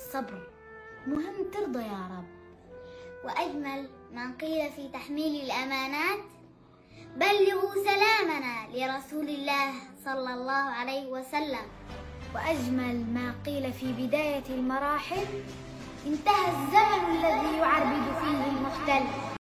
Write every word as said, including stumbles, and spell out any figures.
والصبر. مهم ترضى يا رب. وأجمل ما قيل في تحميل الأمانات: بلغوا سلامنا لرسول الله صلى الله عليه وسلم. وأجمل ما قيل في بداية المراحل: انتهى الزمن الذي يعربد فيه المحتل.